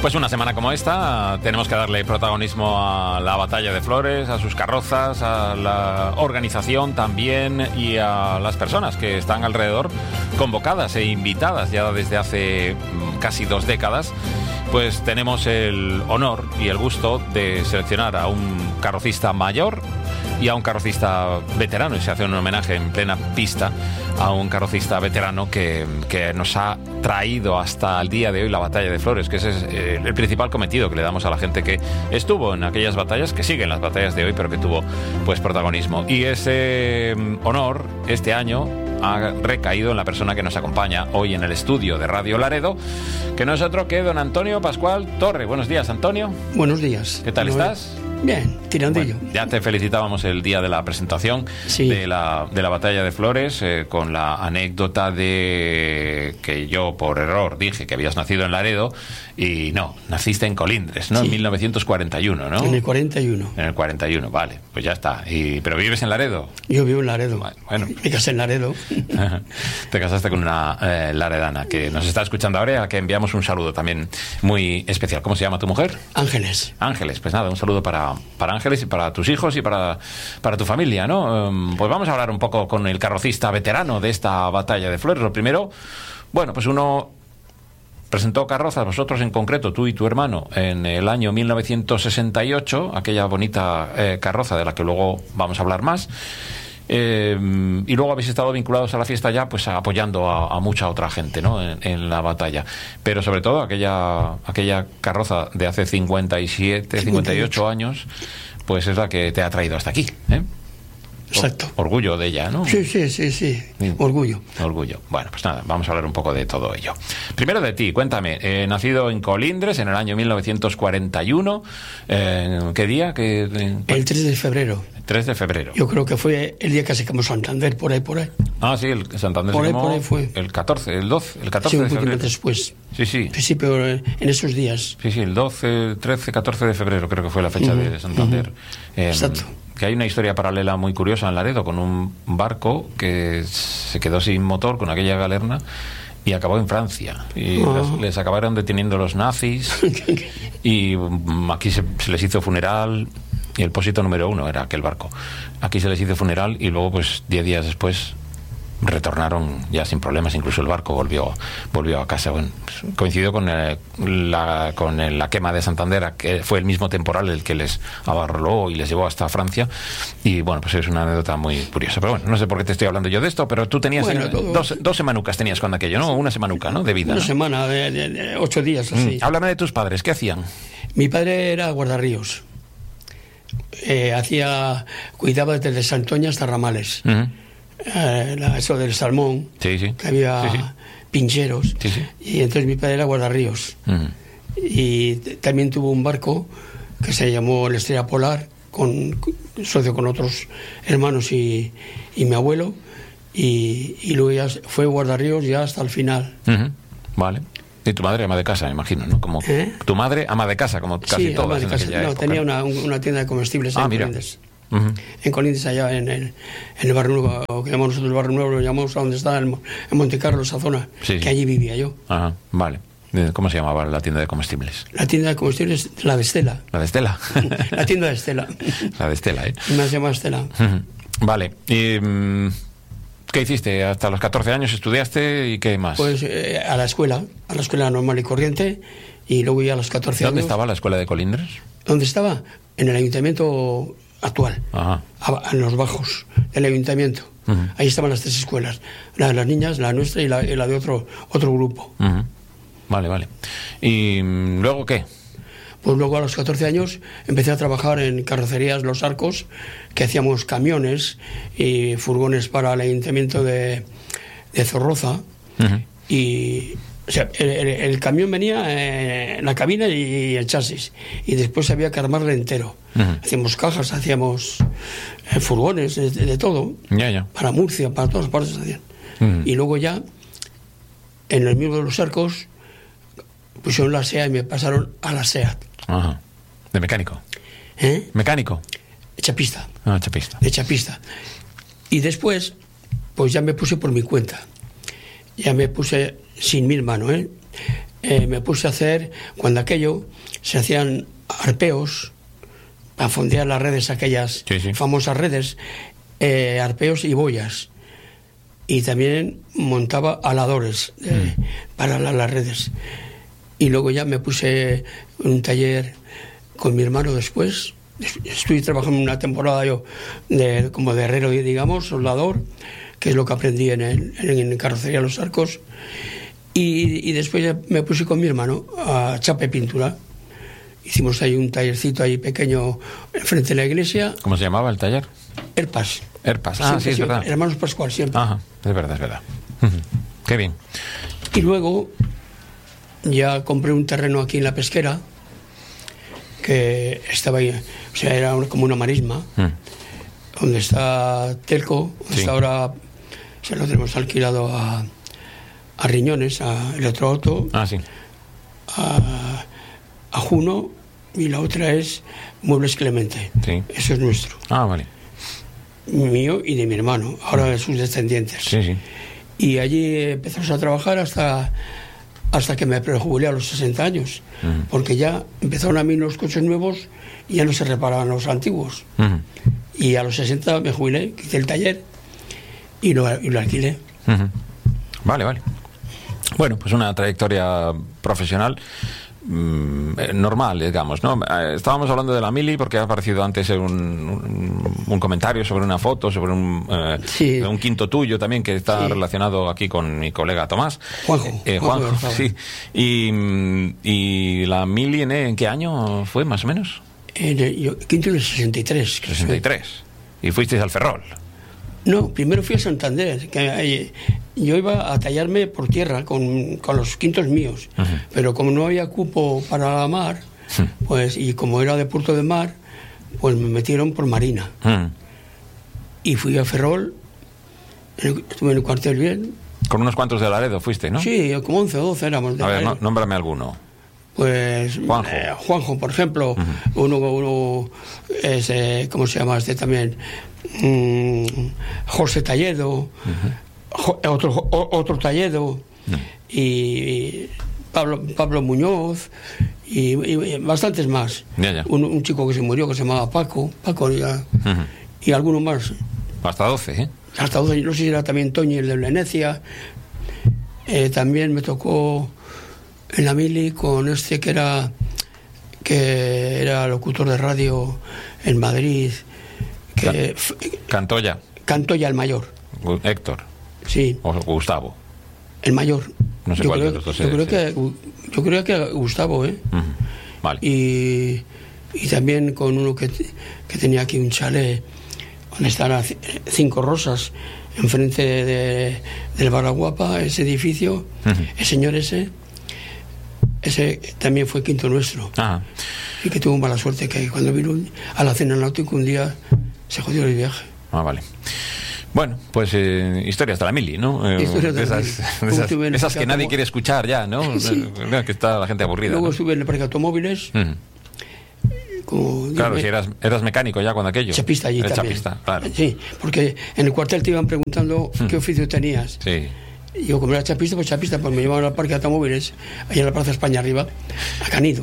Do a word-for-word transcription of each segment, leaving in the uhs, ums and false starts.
Pues una semana como esta tenemos que darle protagonismo a la Batalla de Flores, a sus carrozas, a la organización también y a las personas que están alrededor, convocadas e invitadas ya desde hace casi dos décadas. Pues tenemos el honor y el gusto de seleccionar a un carrocista mayor y a un carrocista veterano, y se hace un homenaje en plena pista a un carrocista veterano que, que nos ha traído hasta el día de hoy la Batalla de Flores, que ese es eh, el principal cometido que le damos a la gente que estuvo en aquellas batallas, que siguen las batallas de hoy, pero que tuvo pues protagonismo. Y ese eh, honor este año ha recaído en la persona que nos acompaña hoy en el estudio de Radio Laredo, que no es otro que don Antonio Pascual Torre. Buenos días, Antonio. Buenos días. ¿Qué tal estás? Bien, tirandillo. Bueno, ya te felicitábamos el día de la presentación, sí, de la de la Batalla de Flores, eh, con la anécdota de que yo por error dije que habías nacido en Laredo y no, naciste en Colindres, ¿no? Sí. En mil novecientos cuarenta y uno, ¿no? En el cuarenta y uno. En el cuarenta y uno, vale, pues ya está. Y, ¿pero vives en Laredo? Yo vivo en Laredo. Bueno. Me casé en Laredo. Te casaste con una eh, laredana que nos está escuchando ahora, a que enviamos un saludo también muy especial. ¿Cómo se llama tu mujer? Ángeles. Ángeles, pues nada, un saludo para, para Ángeles y para tus hijos y para, para tu familia, ¿no? Um, pues vamos a hablar un poco con el carrocista veterano de esta Batalla de Flores. Lo primero, bueno, pues uno presentó carrozas, vosotros en concreto, tú y tu hermano, en el año mil novecientos sesenta y ocho, aquella bonita eh, carroza de la que luego vamos a hablar más. Eh, y luego habéis estado vinculados a la fiesta ya, pues apoyando a, a mucha otra gente, ¿no? En, en la batalla, pero sobre todo aquella aquella carroza de hace cincuenta y siete, cincuenta y ocho años, pues es la que te ha traído hasta aquí, ¿eh? Exacto. Orgullo de ella, ¿no? Sí, sí, sí, sí. Orgullo. Orgullo. Bueno, pues nada, vamos a hablar un poco de todo ello. Primero de ti, cuéntame, eh, nacido en Colindres en el año mil novecientos cuarenta y uno, eh, ¿qué día? ¿Qué, eh, el tres de febrero. tres de febrero. Yo creo que fue el día que sacamos Santander, por ahí, por ahí. Ah, sí, el Santander por se ahí, llamó por ahí fue. El catorce, el doce, el catorce sí, de febrero. un poquito después. Sí, sí. Sí, pero en esos días. Sí, sí, el doce, trece, catorce de febrero creo que fue la fecha uh-huh, de Santander. Uh-huh. Eh, Exacto. Que hay una historia paralela muy curiosa en Laredo, con un barco que se quedó sin motor con aquella galerna y acabó en Francia. Y oh. les, les acabaron deteniendo los nazis y um, aquí se, se les hizo funeral. Y el pósito número uno era aquel barco. Aquí se les hizo funeral y luego, pues, diez días después retornaron ya sin problemas. Incluso el barco volvió volvió a casa. Bueno, pues, coincidió con, el, la, con el, la quema de Santander, que fue el mismo temporal el que les abarroló y les llevó hasta Francia. Y bueno, pues es una anécdota muy curiosa. Pero bueno, no sé por qué te estoy hablando yo de esto, pero tú tenías bueno, todo... dos, dos semanucas tenías cuando aquello, ¿no? Una semanuca, ¿no? De vida. Una ¿no? semana, de, de, de ocho días así. Mm. Háblame de tus padres, ¿qué hacían? Mi padre era guardarríos. Eh, hacía cuidaba desde Santoña hasta Ramales. Uh-huh. eh, la, eso del salmón, sí, sí. que había sí, sí. pincheros, sí, sí. Y entonces mi padre era guardarríos. Uh-huh. Y t- también tuvo un barco que se llamó la Estrella Polar, con socio con otros hermanos y, y mi abuelo, y, y luego ya fue guardarríos ya hasta el final. Uh-huh. Vale. Y tu madre ama de casa, me imagino, ¿no? Como ¿Eh? Tu madre ama de casa, como casi sí, todas ama de casa. en No, época. tenía una, una tienda de comestibles ah, en mira. Colindres. Uh-huh. En Colindres, allá en el, en el Barrio Nuevo, o que llamamos nosotros el Barrio Nuevo, lo llamamos a donde está, en, en Montecarlo, esa zona, sí, que sí. allí vivía yo. Ajá, vale. ¿Cómo se llamaba la tienda de comestibles? La tienda de comestibles, la de Estela. ¿La de Estela? La tienda de Estela. La de Estela, ¿eh? Me llama Estela. Uh-huh. Vale. Y... Um... ¿Qué hiciste? ¿Hasta los catorce años estudiaste y qué más? Pues eh, a la escuela, a la escuela normal y corriente, y luego ya a los catorce ¿Dónde años... estaba la escuela de Colindres? ¿Dónde estaba? En el ayuntamiento actual, Ajá. A, en los bajos del ayuntamiento. Uh-huh. Ahí estaban las tres escuelas, la de las niñas, la nuestra y la, y la de otro, otro grupo. Uh-huh. Vale, vale. ¿Y luego qué? Pues luego a los catorce años empecé a trabajar en carrocerías Los Arcos, que hacíamos camiones y furgones para el ayuntamiento de, de Zorroza. Uh-huh. Y o sea, el, el, el camión venía en la cabina y el chasis, y después había que armarle entero. Uh-huh. Hacíamos cajas, hacíamos eh, furgones, de, de todo. Ya, ya. Para Murcia, para todas partes se hacían. Uh-huh. Y luego ya, en el mismo de Los Arcos, pusieron la SEA y me pasaron a la SEAT. Ajá. ¿De mecánico? ¿Eh? ¿Mecánico? Chapista. Ah, chapista. De chapista. Y después, pues ya me puse por mi cuenta. Ya me puse sin mi hermano, ¿eh? eh, me puse a hacer, cuando aquello se hacían arpeos para fondear las redes, aquellas sí, sí. famosas redes, eh, arpeos y boyas. Y también montaba aladores eh, mm. para la, las redes. Y luego ya me puse en un taller con mi hermano después. Estuve trabajando una temporada yo de, como de herrero, digamos, soldador, que es lo que aprendí en, el, en, en carrocería Los Arcos. Y, y después ya me puse con mi hermano a chape pintura. Hicimos ahí un tallercito ahí pequeño enfrente de la iglesia. ¿Cómo se llamaba el taller? Herpas. Herpas, ah, sí, es siempre, verdad. Hermanos Pascual, siempre. Ajá, es verdad, es verdad. Qué bien. Y luego ya compré un terreno aquí en La Pesquera, que estaba ahí, o sea, era como una marisma, mm. donde está Telco, donde sí. está ahora, se lo tenemos alquilado a, a Riñones, a Electroauto, ah, sí. a, a Juno, y la otra es Muebles Clemente. Sí. Eso es nuestro. Ah, vale. Mío y de mi hermano, ahora de sus descendientes. Sí, sí. Y allí empezamos a trabajar hasta, hasta que me prejubilé a los sesenta años, uh-huh. porque ya empezaron a mí los coches nuevos y ya no se reparaban los antiguos. Uh-huh. Y a los sesenta me jubilé, quité el taller y lo, y lo alquilé. Uh-huh. Vale, vale. Bueno, pues una trayectoria profesional normal, digamos, ¿no? Estábamos hablando de la mili porque ha aparecido antes un, un, un comentario sobre una foto, sobre un, eh, sí. un quinto tuyo también que está sí. relacionado aquí con mi colega Tomás. Juanjo. Eh, Juanjo, Juanjo sí. Y, y la mili, ¿en, ¿en qué año fue, más o menos? En el, yo, quinto en el sesenta y tres. sesenta y tres. Y fuisteis al Ferrol. No, primero fui a Santander, que eh, yo iba a tallarme por tierra con, con los quintos míos, uh-huh. pero como no había cupo para la mar, uh-huh. pues y como era de Puerto de Mar, pues me metieron por Marina. Uh-huh. Y fui a Ferrol, estuve en el cuartel bien. Con unos cuantos de Laredo fuiste, ¿no? Sí, como once o doce éramos de A ver, Laredo. no, nómbrame alguno. Pues Juanjo, eh, Juanjo por ejemplo, uh-huh. uno, uno es, eh, ¿cómo se llama este también? Mm, José Talledo, uh-huh. jo, otro, o, otro Talledo, uh-huh. y Pablo, Pablo Muñoz, y, y bastantes más. Ya, ya. Un, un chico que se murió que se llamaba Paco, Paco ya, uh-huh. y alguno más. Hasta doce, ¿eh? Hasta doce, no sé si era también Toñi, el de Venecia. Eh, también me tocó en la mili con este que era que era locutor de radio en Madrid, que Cantoya Cantoya el mayor, Héctor, sí, o Gustavo, el mayor, no sé yo cuál creo, de los dos yo es, creo sí. que yo creo que Gustavo, eh uh-huh. Vale. y, y también con uno que, que tenía aquí un chalet donde están Cinco Rosas enfrente de, de, del Baraguapa, ese edificio, uh-huh. el señor ese Ese también fue quinto nuestro. Ajá. Y que tuvo mala suerte que cuando vino a la cena náutica un día se jodió el viaje. Ah, vale. Bueno, pues eh, historias de la mili, ¿no? Eh, historias de, de la esas, mili. de esas, de esas que como... nadie quiere escuchar ya, ¿no? Sí. Que está la gente aburrida. Luego ¿no? estuve en el parque de automóviles. Uh-huh. Como, claro, me... si eras, eras mecánico ya cuando aquello. Chapista allí Eres también. Chapista, claro. Sí, porque en el cuartel te iban preguntando uh-huh. qué oficio tenías. Sí. Y yo como era chapista, pues chapista, pues me llevaban al parque de automóviles, allá en la Plaza España arriba, a Canido.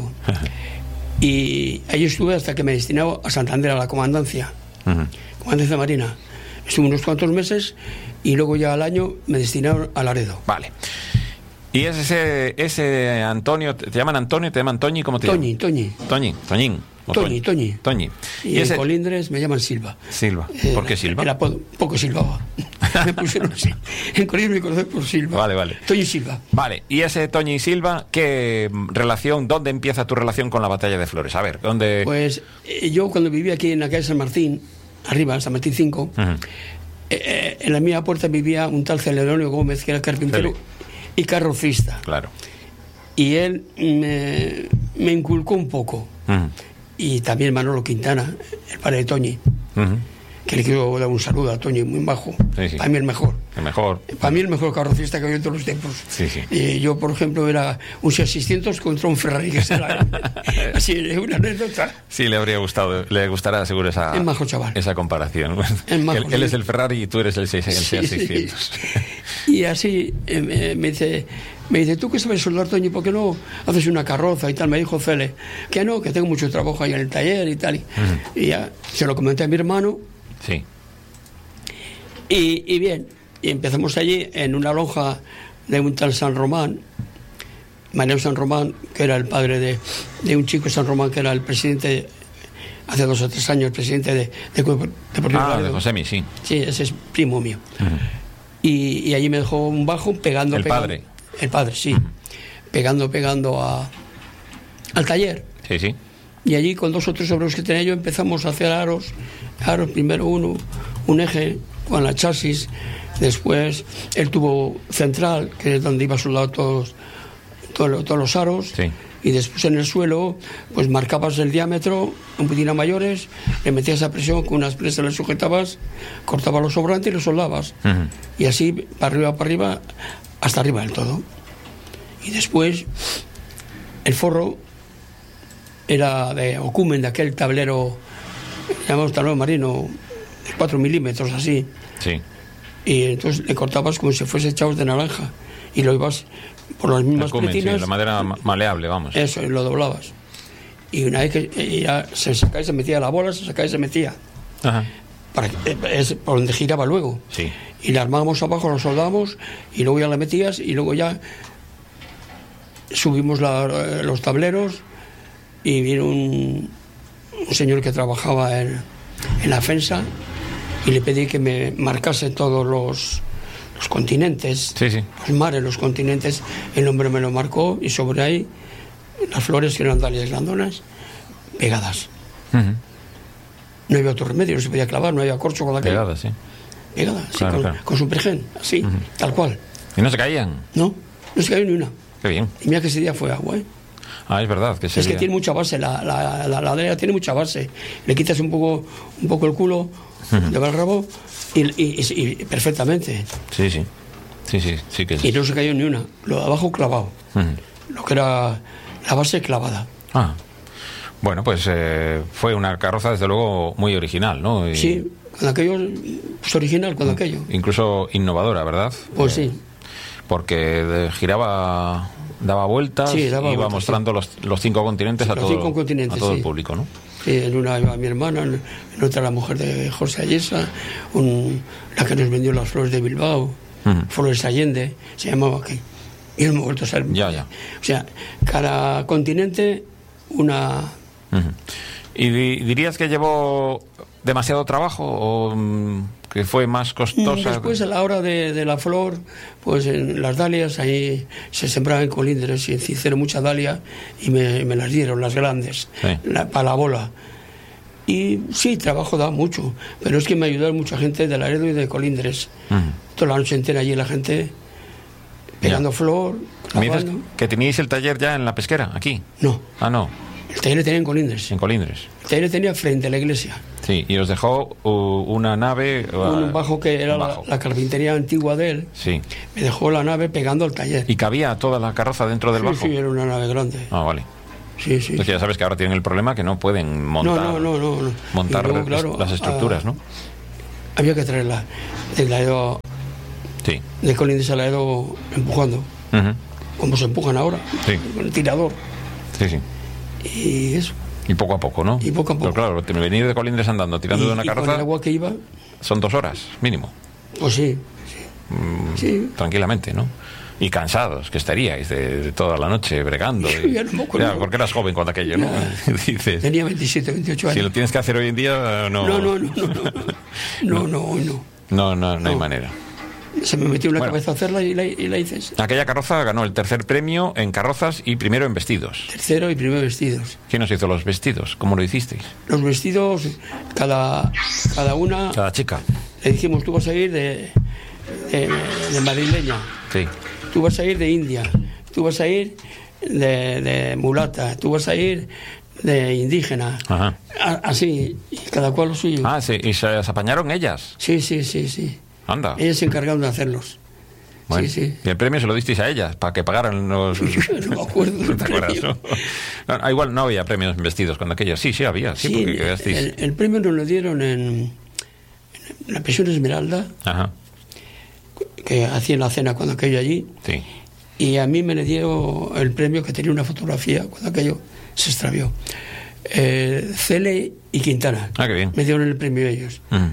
Y ahí estuve hasta que me destinaba a Santander, a la comandancia, uh-huh. comandancia marina. Estuve unos cuantos meses y luego ya al año me destinaron a Laredo. Vale. ¿Y es ese, ese Antonio, te llaman Antonio, te llaman Toñi, cómo te Toñi, llaman? Toñi. Toñi, Toñín. Toñi, Toñi. Toñi. Y, y ese... en Colindres me llaman Silva. Silva. ¿Por qué Silva? El apodo, poco silbaba. Me pusieron así. En Colindres me conocen por Silva. Vale, vale. Toñi Silva. Vale. ¿Y ese Toñi Silva, qué relación, dónde empieza tu relación con la Batalla de Flores? A ver, ¿dónde...? Pues eh, yo cuando vivía aquí en la calle San Martín, arriba, San Martín cinco, uh-huh. eh, en la misma puerta vivía un tal Celedonio Gómez, que era carpintero sí. y carrocista. Claro. Y él me, me inculcó un poco. Uh-huh. Y también Manolo Quintana, el padre de Toñi, uh-huh. que le quiero dar un saludo a Toñi, muy bajo. Sí, sí. Para mí el mejor. El mejor. Para mí el mejor carrocista que había en todos los tiempos. Sí, sí. Y yo, por ejemplo, era un Seat seiscientos contra un Ferrari, que será así, una anécdota. Sí, le habría gustado, le gustará seguro esa, es majo, chaval. esa comparación. Es majo, él, sí. él es el Ferrari y tú eres el, seis, el Seat sí, seiscientos. Sí. Y así eh, me dice, Me dice, ¿tú qué sabes soldar, Toño? ¿Por qué no haces una carroza y tal? Me dijo Cele, que no, que tengo mucho trabajo ahí en el taller y tal. Y, uh-huh. y ya se lo comenté a mi hermano. Sí. Y, y bien, y empezamos allí en una lonja de un tal San Román, Mariano San Román, que era el padre de, de un chico San Román, que era el presidente, hace dos o tres años, el presidente de, de, de Deportivo Ah, de Josemi, sí. Sí, ese es primo mío. Uh-huh. y, y allí me dejó un bajo pegando... ¿El pegando, padre? El padre, sí. Uh-huh. Pegando, pegando a, al taller. Sí, sí. Y allí, con dos o tres obreros que tenía yo, empezamos a hacer aros. Aros, primero uno, un eje con la chasis. Después el tubo central, que es donde iba soldado todos, todos, todos los aros. Sí. Y después en el suelo, pues marcabas el diámetro, un poquitín a mayores, le metías a presión, con unas presas le sujetabas, cortabas los sobrantes y los soldabas. Uh-huh. Y así, para arriba, para arriba, hasta arriba del todo. Y después, el forro era de Ocumen, de aquel tablero, llamamos tablero marino, de cuatro milímetros, así. Sí. Y entonces le cortabas como si fuese echados de naranja. Y lo ibas por las mismas Cumen, pretinas. Sí, la madera maleable, vamos. Eso, y lo doblabas. Y una vez que ya se sacaba y se metía la bola, se sacaba y se metía. Ajá. Para que, es por donde giraba luego. Sí. Y la armábamos abajo, lo soldábamos, y luego ya la metías, y luego ya subimos la, los tableros, y vino un, un señor que trabajaba en, en la FENSA, y le pedí que me marcase todos los, los continentes, sí, sí. los mares, los continentes. El hombre me lo marcó, y sobre ahí las flores, que eran dalias grandonas, pegadas. Uh-huh. No había otro remedio, no se podía clavar, no había corcho con la que... Pegadas, sí. Pegadas, sí, claro, con, claro. con su pergen, así, uh-huh. tal cual. ¿Y no se caían? No, no se cayó ni una. Qué bien. Y mira que ese día fue agua, ¿eh? Ah, es verdad. Que es que tiene mucha base, la, la, la ladera tiene mucha base. Le quitas un poco, un poco el culo, uh-huh. le va el rabo, y, y, y, y perfectamente. Sí, sí. Sí, sí, sí que es. Y no se cayó ni una. Lo de abajo clavado. Uh-huh. Lo que era la base clavada. Ah. Bueno, pues eh, fue una carroza, desde luego, muy original, ¿no? Y... Sí, con aquello, pues original con aquello. Incluso innovadora, ¿verdad? Pues eh, sí. Porque giraba, daba vueltas, sí, daba iba vueltas, mostrando sí. los, los cinco continentes, sí, a los todo, cinco continentes, a todo sí. el público, ¿no? Sí, en una iba mi hermana, en otra la mujer de José Ayesa, un, la que nos vendió las flores de Bilbao, uh-huh. Flores Allende, se llamaba aquí. Y hemos vuelto a ser. Ya, ya. O sea, cada continente una. Uh-huh. ¿Y di- dirías que llevó demasiado trabajo o um, que fue más costosa? Después, a la hora de, de la flor, pues en las dalias, ahí se sembraban colindres y hicieron mucha dalia y me, me las dieron, las grandes, sí. la, para la bola. Y sí, trabajo da mucho, pero es que me ayudó mucha gente de Laredo y de Colindres. Uh-huh. Toda la noche entera allí la gente pegando ya. Flor. ¿Me dices que teníais el taller ya en la pesquera, aquí? No. Ah, no. El taller tenía en Colindres. En Colindres. El taller tenía frente a la iglesia. Sí, y os dejó uh, una nave... Uh, un bajo que era bajo. La, la carpintería antigua de él. Sí. Me dejó la nave pegando al taller. ¿Y cabía toda la carroza dentro del sí, bajo? Sí, era una nave grande. Ah, vale. Sí, sí. Entonces ya sabes que ahora tienen el problema que no pueden montar, no, no, no, no. montar luego, claro, las estructuras, a, ¿no? Había que traerla de Laredo, sí. de Colindres a Laredo empujando, uh-huh. como se empujan ahora, sí. con el tirador. Sí, sí. Y eso. Y poco a poco, ¿no? Y poco a poco. Pero claro, venir de Colindres andando, tirando y, de una y carroza... con el agua que iba... Son dos horas, mínimo. Pues sí, sí. Mm, sí. Tranquilamente, ¿no? Y cansados, que estaríais de, de toda la noche bregando. Y, ya no me acuerdo. Ya, porque eras joven cuando aquello, ¿no? Dices, tenía veintisiete, veintiocho años. Si lo tienes que hacer hoy en día, no... No, no, no, no, no, no, no, hoy no. No, no, no, no hay manera. Se me metió en la bueno, cabeza hacerla y la, y la hice. Aquella carroza ganó el tercer premio en carrozas y primero en vestidos. Tercero y primero vestidos. ¿Quién os hizo los vestidos? ¿Cómo lo hicisteis? Los vestidos, cada, cada una... Cada chica. Le dijimos, tú vas a ir de, de, de madrileña. Sí. Tú vas a ir de India. Tú vas a ir de, de mulata. Tú vas a ir de indígena. Ajá. A, así, y cada cual lo suyo. Ah, sí. ¿Y se las apañaron ellas? Sí, sí, sí, sí. Anda. Ellas se encargaron de hacerlos. Bueno, sí, sí. Y el premio se lo disteis a ellas, para que pagaran los... No me acuerdo del ¿No te acuerdas, premio. no? No, igual no había premios en vestidos cuando aquellos. Sí, sí había. Sí, Sí, porque quedasteis... el, el premio nos lo dieron en, en la pensión Esmeralda. Ajá. Que hacían la cena cuando aquello allí. Sí. y a mí me le dio el premio, que tenía una fotografía cuando aquello se extravió. Eh, Cele y Quintana. Ah, qué bien. Me dieron el premio ellos. Uh-huh.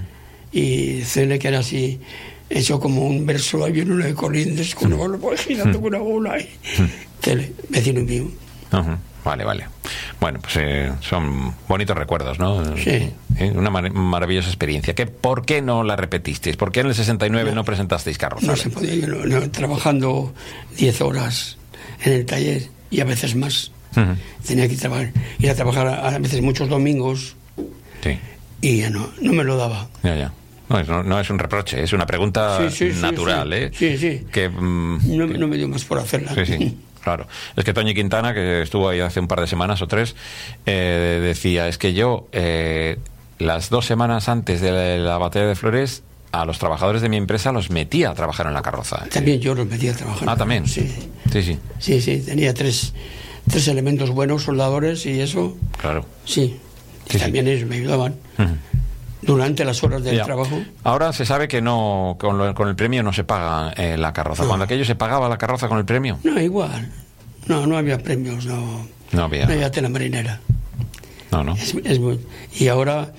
Y Cele, que era así, hecho como un verso, ahí viene una de Colindes, con una bola, girando con una bola. Y Cele, vecino mío. Uh-huh. Vale, vale. Bueno, pues eh, son bonitos recuerdos, ¿no? Sí. ¿Eh? Una mar- maravillosa experiencia. ¿Qué, ¿Por qué no la repetisteis? ¿Por qué en el sesenta y nueve no, no presentasteis carrozales? No se podía, yo no, no, trabajando diez horas en el taller y a veces más. Uh-huh. Tenía que trabajar, ir a trabajar a, a veces muchos domingos. Sí. Y ya no, no me lo daba. Ya, ya. No, no, no es un reproche, es una pregunta sí, sí, natural, sí, sí. ¿eh? Sí, sí. Que, mm, no, que... no me dio más por hacerla. Sí, sí. Claro, es que Toñi Quintana, que estuvo ahí hace un par de semanas o tres, eh, decía, es que yo eh, las dos semanas antes de la, la batalla de Flores, a los trabajadores de mi empresa los metía a trabajar en la carroza. También yo los metía a trabajar. Ah, también. Sí, sí, sí. Sí, sí, tenía tres, tres elementos buenos, soldadores y eso. Claro. Sí, y sí, también sí. ellos me ayudaban. Uh-huh. Durante las horas del ya. trabajo. Ahora se sabe que no con, lo, con el premio no se paga eh, la carroza. No. Cuando aquello se pagaba la carroza con el premio. No, igual. No, no había premios, no. No había. No había tela marinera. No, no. Es, es muy, y ahora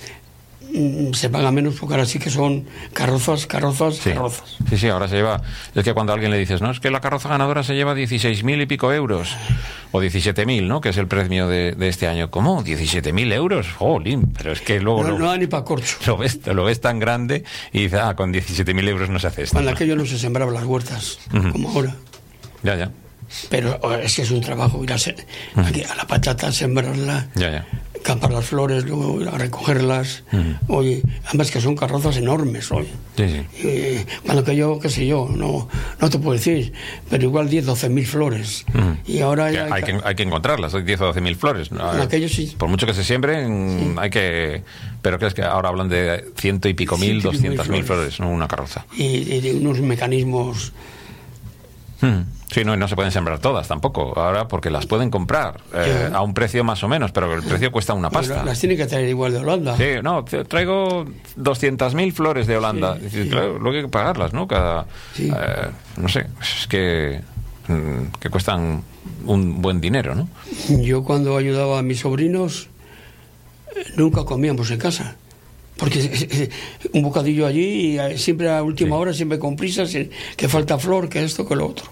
mm, se paga menos porque ahora sí que son carrozas, carrozas, sí. carrozas. Sí, sí, ahora se lleva. Es que cuando a alguien le dices, no, es que la carroza ganadora se lleva dieciséis mil y pico euros. O diecisiete mil, ¿no? Que es el premio de, de este año. ¿Cómo? ¿diecisiete mil euros? ¡Jolín! Pero es que luego. No, lo, no da ni para corcho. Lo ves, lo ves tan grande y dices, ah, con diecisiete mil euros no se hace esto. Cuando ¿no? aquello no se sembraba las huertas, uh-huh. como ahora. Ya, ya. Pero es que es un trabajo ir a, se, uh-huh. aquí, a la patata, sembrarla, ya, ya. campar las flores, luego ir a recogerlas. Uh-huh. Oye, además que son carrozas enormes, oye. Sí, sí. Y, cuando que yo, qué sé yo, no, no te puedo decir, pero igual diez, doce mil flores. Uh-huh. Y ahora ya, hay, que, hay que encontrarlas, hay diez o doce mil flores. ¿No? Aquello sí. Por mucho que se siembren, sí. hay que. Pero crees que ahora hablan de ciento y pico mil, doscientas mil flores, no una carroza. Y, y de unos mecanismos. Hmm. Sí, no, no se pueden sembrar todas tampoco, ahora porque las pueden comprar eh, a un precio más o menos, pero el precio cuesta una pasta. Las tiene que traer igual de Holanda. Sí, no, traigo doscientas mil flores de Holanda. Sí, sí. Claro, luego hay que pagarlas, ¿no? Cada, sí. eh, no sé, es que, que cuestan un buen dinero, ¿no? Yo cuando ayudaba a mis sobrinos, nunca comíamos en casa. Porque un bocadillo allí y siempre a última sí. hora, siempre con prisas, que falta flor, que esto, que lo otro.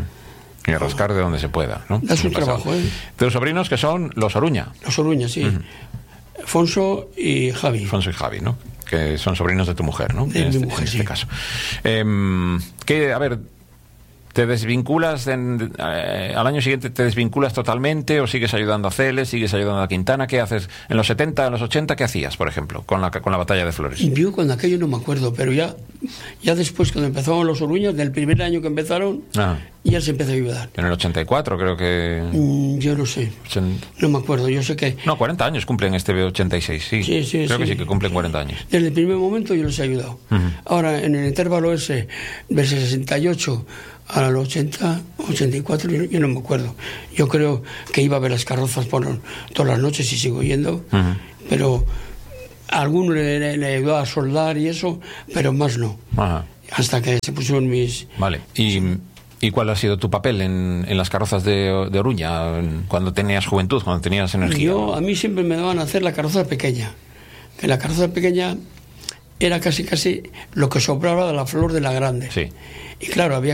Y a rascar de donde se pueda, ¿no? Es un trabajo, ¿eh? De los sobrinos que son los Oruña. Los Oruña, sí. Uh-huh. Fonso y Javi. Fonso y Javi, ¿no? Que son sobrinos de tu mujer, ¿no? De en mi este, mujer, en este sí. caso. Eh, que, a ver... ¿Te desvinculas en, eh, al año siguiente te desvinculas totalmente o sigues ayudando a Cele, sigues ayudando a Quintana? ¿Qué haces? En los setenta, en los ochenta, ¿qué hacías, por ejemplo, con la, con la batalla de Flores? Yo cuando aquello no me acuerdo, pero ya, ya después cuando empezaron los Oruñas, del primer año que empezaron, ah. ya se empezó a ayudar. En el ochenta y cuatro creo que... Mm, yo no sé, ochenta... no me acuerdo, yo sé que... No, cuarenta años cumplen este ochenta y seis, sí. Sí, sí, creo sí. que sí que cumplen cuarenta años. Desde el primer momento yo les he ayudado. Uh-huh. Ahora, en el intervalo ese, del sesenta y ocho... a los ochenta, ochenta y cuatro, yo, yo no me acuerdo. Yo creo que iba a ver las carrozas por todas las noches y sigo yendo, uh-huh. pero a alguno le, le, le ayudó a soldar y eso, pero más no. Uh-huh. Hasta que se pusieron mis... Vale, y... ¿Y cuál ha sido tu papel en, en las carrozas de, de Oruña cuando tenías juventud, cuando tenías energía? Yo, a mí siempre me daban a hacer la carroza pequeña, que la carroza pequeña era casi casi lo que sobraba de la flor de la grande. Sí. Y claro, había